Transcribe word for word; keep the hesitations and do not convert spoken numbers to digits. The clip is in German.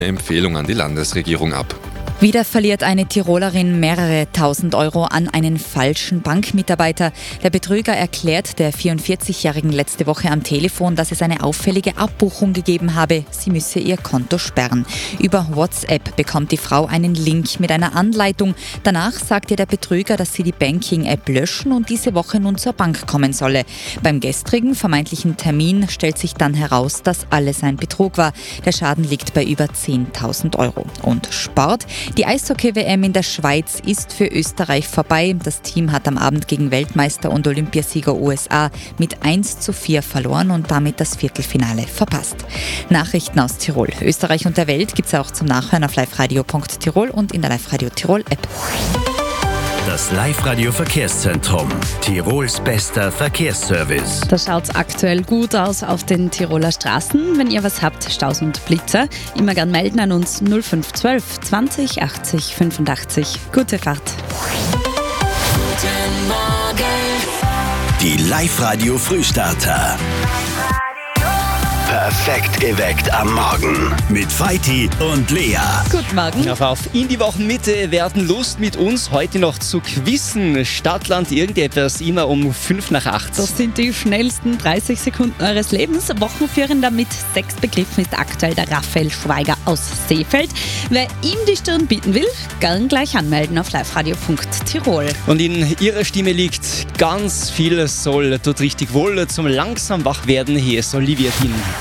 Empfehlung an die Landesregierung ab. Wieder verliert eine Tirolerin mehrere tausend Euro an einen falschen Bankmitarbeiter. Der Betrüger erklärt der vierundvierzigjährigen letzte Woche am Telefon, dass es eine auffällige Abbuchung gegeben habe. Sie müsse ihr Konto sperren. Über WhatsApp bekommt die Frau einen Link mit einer Anleitung. Danach sagt ihr der Betrüger, dass sie die Banking-App löschen und diese Woche nun zur Bank kommen solle. Beim gestrigen vermeintlichen Termin stellt sich dann heraus, dass alles ein Betrug war. Der Schaden liegt bei über zehntausend Euro. Und Sport? Die Eishockey-W M in der Schweiz ist für Österreich vorbei. Das Team hat am Abend gegen Weltmeister und Olympiasieger U S A mit eins zu vier verloren und damit das Viertelfinale verpasst. Nachrichten aus Tirol, Österreich und der Welt gibt es auch zum Nachhören auf liveradio punkt tirol und in der Live-Radio Tirol-App. Das Live-Radio-Verkehrszentrum. Tirols bester Verkehrsservice. Da schaut es aktuell gut aus auf den Tiroler Straßen. Wenn ihr was habt, Staus und Blitzer, immer gern melden an uns null fünf eins zwei zwanzig achtzig fünfundachtzig. Gute Fahrt. Guten Morgen. Die Live-Radio Frühstarter. Perfekt geweckt am Morgen mit Veit und Lea. Guten Morgen. Auf, auf in die Wochenmitte werden Lust mit uns heute noch zu quizzen. Stadtland irgendetwas immer um fünf nach acht. Das sind die schnellsten dreißig Sekunden eures Lebens. Wochenführender mit sechs Begriffen ist aktuell der Raphael Schweiger aus Seefeld. Wer ihm die Stirn bieten will, gern gleich anmelden auf liveradio punkt tirol. Und in ihrer Stimme liegt ganz viel Soll. Tut richtig wohl zum langsam Wachwerden. Hier ist Olivia Thien.